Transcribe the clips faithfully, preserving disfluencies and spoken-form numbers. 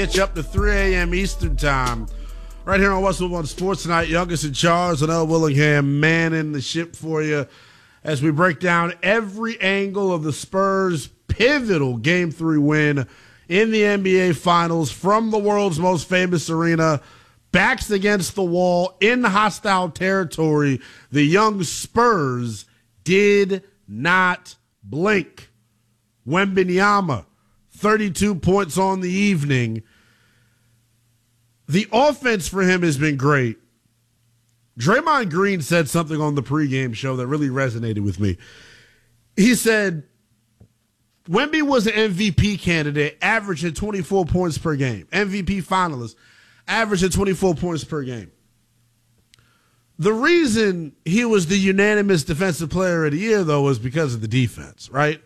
Catch up to three a.m. Eastern time. Right here on What's Move on Sports Tonight. Youngest and Charles and L. Willingham manning the ship for you as we break down every angle of the Spurs' pivotal Game three win in the N B A Finals from the world's most famous arena. Backs against the wall in hostile territory. The young Spurs did not blink. Wembanyama, thirty-two points on the evening. The offense for him has been great. Draymond Green said something on the pregame show that really resonated with me. He said, Wemby was an M V P candidate, averaging twenty-four points per game. M V P finalist, averaging twenty-four points per game. The reason he was the unanimous defensive player of the year, though, was because of the defense, right?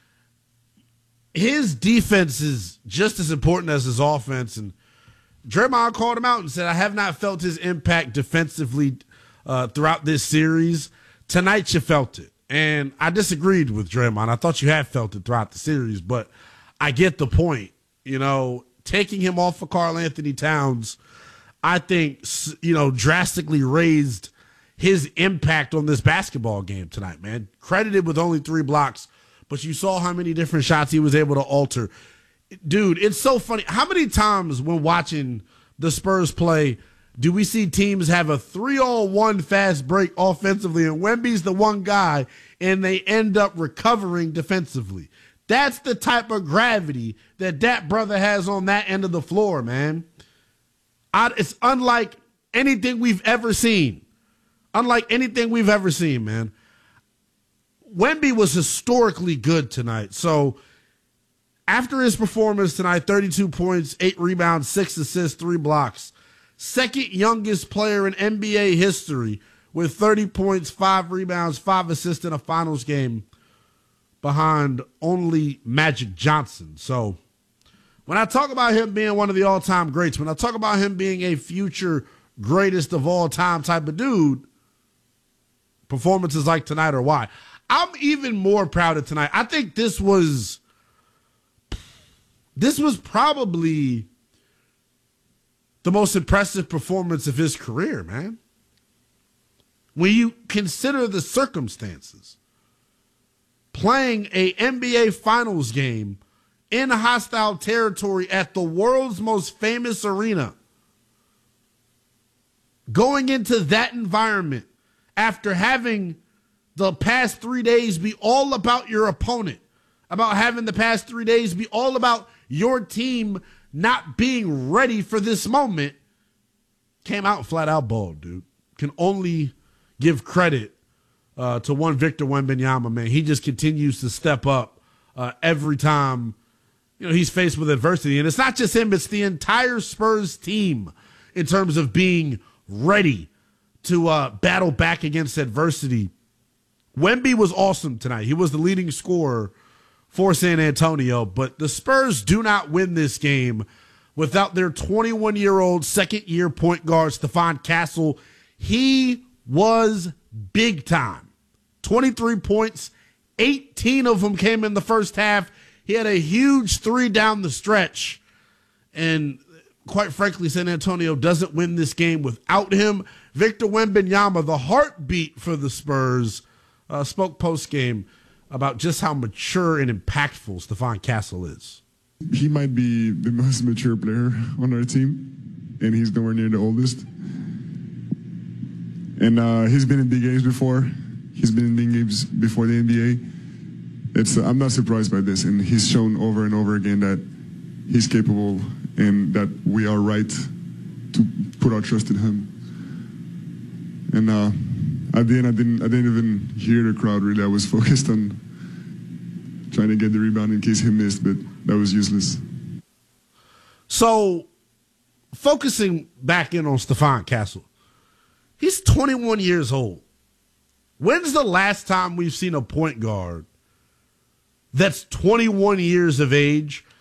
His defense is just as important as his offense, and Draymond called him out and said, I have not felt his impact defensively uh, throughout this series. Tonight you felt it. And I disagreed with Draymond. I thought you had felt it throughout the series, but I get the point. You know, taking him off of Karl Anthony Towns, I think, you know, drastically raised his impact on this basketball game tonight, man. Credited with only three blocks, but you saw how many different shots he was able to alter. Dude, it's so funny. How many times when watching the Spurs play do we see teams have a three-on-one fast break offensively, and Wemby's the one guy, and they end up recovering defensively? That's the type of gravity that that brother has on that end of the floor, man. I, it's unlike anything we've ever seen. Unlike anything we've ever seen, man. Wemby was historically good tonight, so after his performance tonight, thirty-two points, eight rebounds, six assists, three blocks. Second youngest player in N B A history with thirty points, five rebounds, five assists in a finals game behind only Magic Johnson. So when I talk about him being one of the all-time greats, when I talk about him being a future greatest of all time type of dude, performances like tonight are why. I'm even more proud of tonight. I think this was... This was probably the most impressive performance of his career, man. When you consider the circumstances, playing a N B A Finals game in hostile territory at the world's most famous arena, going into that environment after having the past three days be all about your opponent, about having the past three days be all about your team not being ready for this moment, came out flat out bald, dude. Can only give credit uh, to one Victor Wembanyama, man. He just continues to step up uh, every time, you know, he's faced with adversity. And it's not just him, it's the entire Spurs team in terms of being ready to uh, battle back against adversity. Wemby was awesome tonight. He was the leading scorer for San Antonio, but the Spurs do not win this game without their twenty-one-year-old second-year point guard, Stephon Castle. He was big time. twenty-three points, eighteen of them came in the first half. He had a huge three down the stretch, and quite frankly, San Antonio doesn't win this game without him. Victor Wembanyama, the heartbeat for the Spurs, uh, spoke post-game about just how mature and impactful Stephon Castle is. He might be the most mature player on our team, and he's nowhere near the oldest. And uh, he's been in big games before. He's been in big games before the N B A. It's uh, I'm not surprised by this, and he's shown over and over again that he's capable and that we are right to put our trust in him. And uh, at the end, I didn't, I didn't even hear the crowd, really. I was focused on trying to get the rebound in case he missed, but that was useless. So, focusing back in on Stephon Castle, he's twenty-one years old. When's the last time we've seen a point guard that's twenty-one years of age